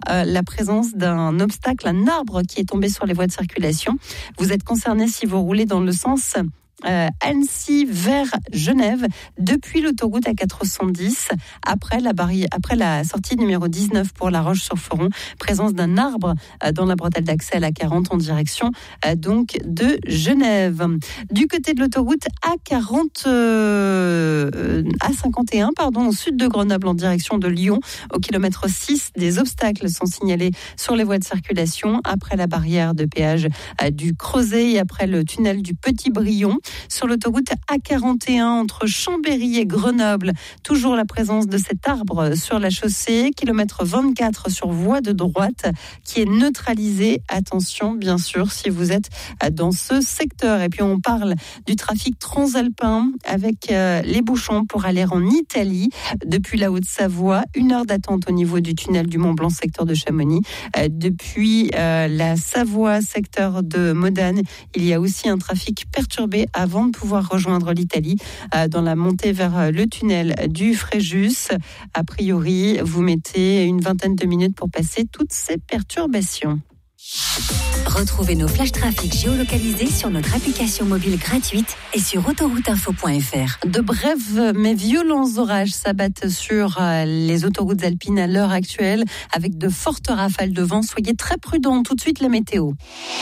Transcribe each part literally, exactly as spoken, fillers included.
euh, la présence d'un obstacle, un arbre qui est tombé sur les voies de circulation. Vous êtes concerné si vous roulez dans le sens Euh, Annecy vers Genève depuis l'autoroute A quatre cent dix après la barrière, après la sortie numéro dix-neuf pour La Roche-sur-Foron, présence d'un arbre euh, dans la bretelle d'accès à l'A quarante en direction euh, donc de Genève. Du côté de l'autoroute A quarante euh, A cinquante et un pardon au sud de Grenoble en direction de Lyon au kilomètre six, des obstacles sont signalés sur les voies de circulation après la barrière de péage euh, du Creuset et après le tunnel du Petit-Brion. Sur l'autoroute A quarante et un entre Chambéry et Grenoble, toujours la présence de cet arbre sur la chaussée, kilomètre vingt-quatre sur voie de droite qui est neutralisé. Attention bien sûr si vous êtes dans ce secteur. Et puis on parle du trafic transalpin avec euh, les bouchons pour aller en Italie depuis la Haute-Savoie, une heure d'attente au niveau du tunnel du Mont-Blanc secteur de Chamonix. Euh, depuis euh, la Savoie secteur de Modane, il y a aussi un trafic perturbé avant de pouvoir rejoindre l'Italie euh, dans la montée vers le tunnel du Fréjus. A priori, vous mettez une vingtaine de minutes pour passer toutes ces perturbations. Retrouvez nos flash trafic géolocalisés sur notre application mobile gratuite et sur autoroute info point f r. De brèves mais violents orages s'abattent sur les autoroutes alpines à l'heure actuelle avec de fortes rafales de vent. Soyez très prudents. Tout de suite la météo.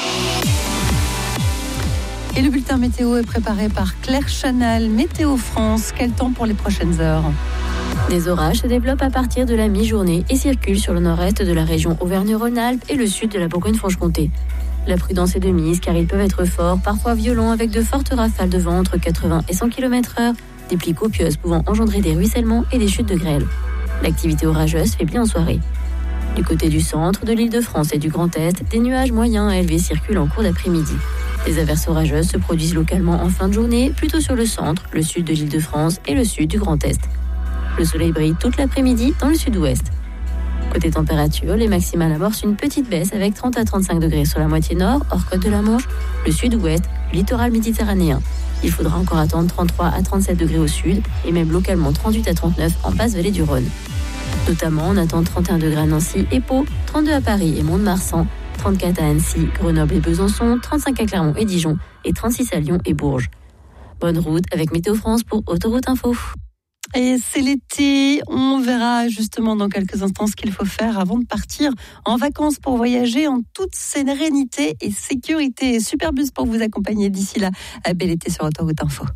Et le bulletin météo est préparé par Claire Chanal, Météo France. Quel temps pour les prochaines heures ? Des orages se développent à partir de la mi-journée et circulent sur le nord-est de la région Auvergne-Rhône-Alpes et le sud de la Bourgogne-Franche-Comté. La prudence est de mise car ils peuvent être forts, parfois violents, avec de fortes rafales de vent entre quatre-vingts et cent kilomètres heure, des pluies copieuses pouvant engendrer des ruissellements et des chutes de grêle. L'activité orageuse faiblit en soirée. Du côté du centre, de l'Île-de-France et du Grand Est, des nuages moyens à élevés circulent en cours d'après-midi. Des averses orageuses se produisent localement en fin de journée, plutôt sur le centre, le sud de l'Île-de-France et le sud du Grand Est. Le soleil brille toute l'après-midi dans le sud-ouest. Côté température, les maximales amorcent une petite baisse avec trente à trente-cinq degrés sur la moitié nord, hors côte de la Manche, le sud-ouest, le littoral méditerranéen. Il faudra encore attendre trente-trois à trente-sept degrés au sud et même localement trente-huit à trente-neuf en basse-vallée du Rhône. Notamment, on attend trente et un degrés à Nancy et Pau, trente-deux à Paris et Mont-de-Marsan, trente-quatre à Annecy, Grenoble et Besançon, trente-cinq à Clermont et Dijon et trente-six à Lyon et Bourges. Bonne route avec Météo France pour Autoroute Info. Et c'est l'été, on verra justement dans quelques instants ce qu'il faut faire avant de partir en vacances pour voyager en toute sérénité et sécurité. Superbus pour vous accompagner d'ici là. Bel été sur Autoroute Info.